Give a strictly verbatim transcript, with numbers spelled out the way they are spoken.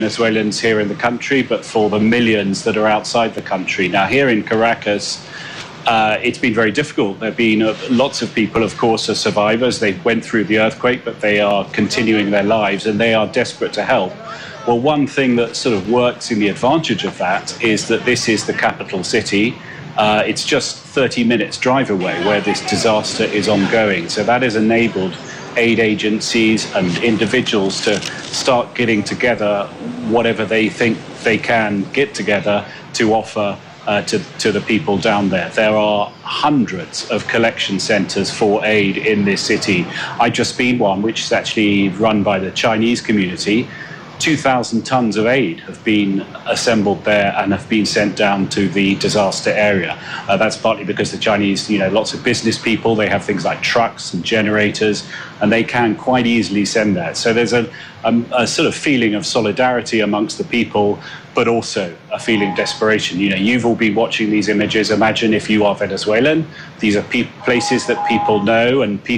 Venezuelans here in the country, but for the millions that are outside the country. Now, here in Caracas, uh, it's been very difficult. There have been uh, lots of people, of course, are survivors. They went through the earthquake, but they are continuing their lives and they are desperate to help. Well, one thing that sort of works in the advantage of that is that this is the capital city. Uh, it's just thirty minutes drive away where this disaster is ongoing. So that has enabled aid agencies and individuals to start getting together whatever they think they can get together to offer uh, to, to the people down there. There are hundreds of collection centres for aid in this city. I've just been one, which is actually run by the Chinese community. two thousand tons of aid have been assembled there and have been sent down to the disaster area. Uh, that's partly because the Chinese, you know, lots of business people, they have things like trucks and generators, and they can quite easily send that. So there's a, a, a sort of feeling of solidarity amongst the people, but also a feeling of desperation. You know, you've all been watching these images. Imagine if you are Venezuelan. These are pe- places that people know and people